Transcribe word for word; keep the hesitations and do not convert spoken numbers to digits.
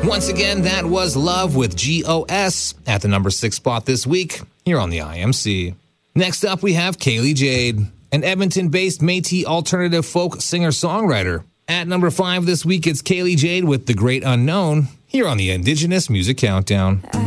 Once again, that was Love with G O S at the number six spot this week here on the I M C. Next up, we have Kaylee Jade, an Edmonton-based Métis alternative folk singer-songwriter. At number five this week, it's Kaylee Jade with The Great Unknown here on the Indigenous Music Countdown.